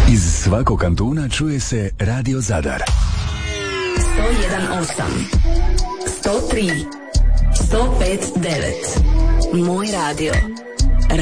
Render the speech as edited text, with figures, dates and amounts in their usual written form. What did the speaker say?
Iz svakog kantuna čuje se Radio Zadar. 101.8 103 105.9 Moj radio.